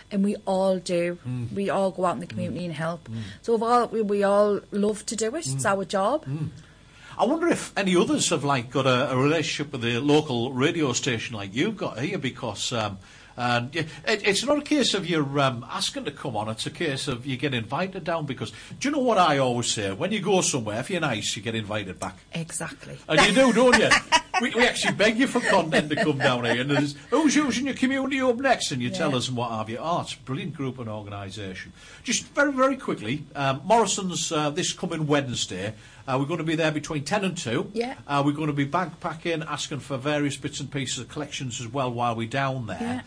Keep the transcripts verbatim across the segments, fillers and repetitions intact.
And we all do. Mm. We all go out in the community mm. and help. Mm. So we've all, we, we all love to do it. Mm. It's our job. Mm. I wonder if any others have like got a, a relationship with the local radio station like you've got here, because um, and it, it's not a case of you're um, asking to come on, it's a case of you get invited down. Because do you know what I always say? When you go somewhere, if you're nice, you get invited back. Exactly. And you do, don't you? we, we actually beg you for content to come down here, and there's who's using your community up next, and you yeah. tell us and what have you. Oh, it's a brilliant group and organisation. Just very, very quickly, um, Morrison's uh, this coming Wednesday. Uh, we're going to be there between ten and two. Yeah. Uh, we're going to be backpacking, asking for various bits and pieces of collections as well while we're down there. Yeah.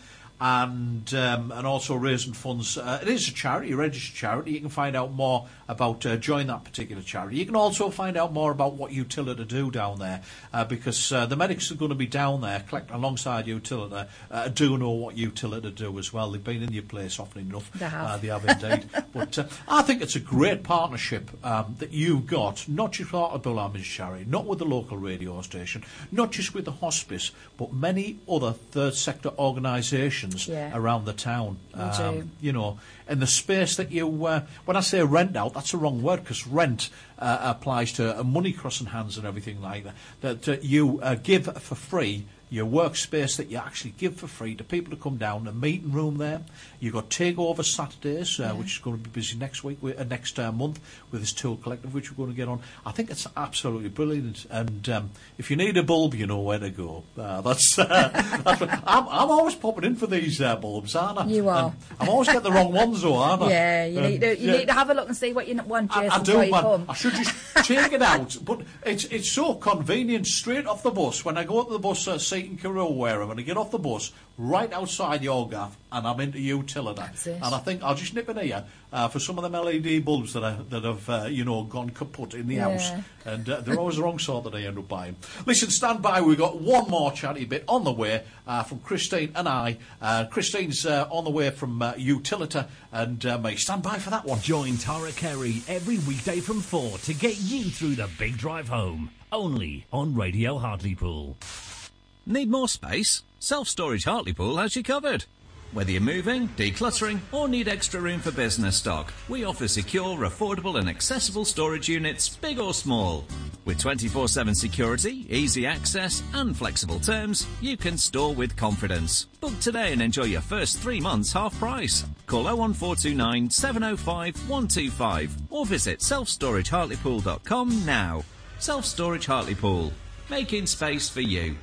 And um, and also raising funds. Uh, it is a charity, a registered charity. You can find out more about uh, joining that particular charity. You can also find out more about what Utilita do down there, uh, because uh, the medics are going to be down there collecting alongside Utilita. Uh, do know what Utilita do as well. They've been in your place often enough. They have. Uh, they have indeed. But uh, I think it's a great partnership um, that you've got, not just with Hartlepool Ambulance Charity, not with the local radio station, not just with the hospice, but many other third sector organisations yeah. around the town. Um, you know, in the space that you, uh, when I say rent out, that's a wrong word, because rent uh, applies to uh, money crossing hands and everything like that, that uh, you uh, give for free. Your workspace that you actually give for free to people to come down, a meeting room there. You've got Takeover Saturdays, uh, yeah. which is going to be busy next week, uh, next uh, month with this tour collective, which we're going to get on. I think it's absolutely brilliant. And um, if you need a bulb, you know where to go. Uh, that's, uh, that's what, I'm, I'm always popping in for these uh, bulbs, aren't I? You are. And I'm always getting the wrong ones, though, aren't I? Yeah, you, um, need, to, you yeah. need to have a look and see what you want, Jason. I, I do, man. Come. I should just take it out. But it's it's so convenient straight off the bus. When I go up to the bus, uh, Seaton Carew, wherever, and I get off the bus right outside your gaff, and I'm into Utilita. And I think I'll just nip in here uh, for some of them L E D bulbs that are, that have uh, you know gone kaput in the yeah. house, and uh, they're always the wrong sort that I end up buying. Listen, stand by. We've got one more chatty bit on the way uh, from Christine and I. Uh, Christine's uh, on the way from uh, Utilita, and uh, may stand by for that one. Join Tara Carey every weekday from four to get you through the big drive home. Only on Radio Hartlepool. Need more space? Self-Storage Hartlepool has you covered. Whether you're moving, decluttering, or need extra room for business stock, we offer secure, affordable and accessible storage units, big or small. With twenty-four seven security, easy access and flexible terms, you can store with confidence. Book today and enjoy your first three months half price. Call oh one four two nine, seven oh five, one two five or visit self storage hartlepool dot com now. Self-Storage Hartlepool, making space for you.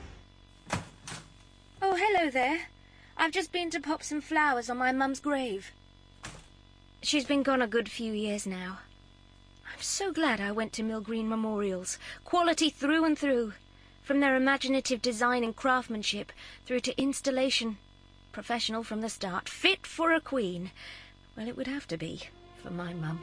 Oh, hello there. I've just been to pop some flowers on my mum's grave. She's been gone a good few years now. I'm so glad I went to Mill Green Memorials. Quality through and through. From their imaginative design and craftsmanship through to installation. Professional from the start. Fit for a queen. Well, it would have to be for my mum.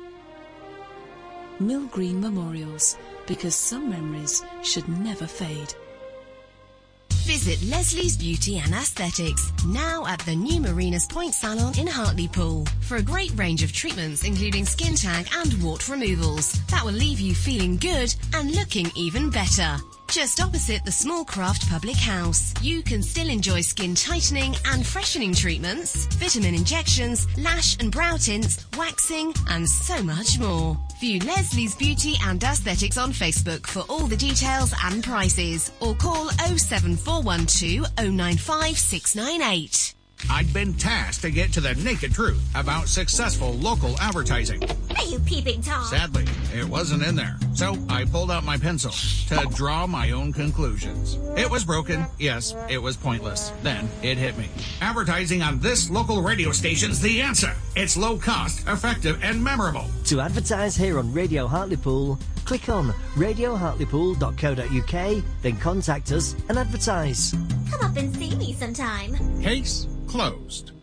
Mill Green Memorials, because some memories should never fade. Visit Leslie's Beauty and Aesthetics, now at the new Marinas Point Salon in Hartlepool, for a great range of treatments including skin tag and wart removals that will leave you feeling good and looking even better. Just opposite the Small Craft Public House, you can still enjoy skin tightening and freshening treatments, vitamin injections, lash and brow tints, waxing, and so much more. View Leslie's Beauty and Aesthetics on Facebook for all the details and prices, or call oh seven four one two oh nine five six nine eight. I'd been tasked to get to the naked truth about successful local advertising. Are you peeping Tom? Sadly, it wasn't in there. So I pulled out my pencil to draw my own conclusions. It was broken. Yes, it was pointless. Then it hit me. Advertising on this local radio station's the answer. It's low cost, effective, and memorable. To advertise here on Radio Hartlepool, click on radio hartlepool dot co dot uk, then contact us and advertise. Come up and see me sometime. Case closed.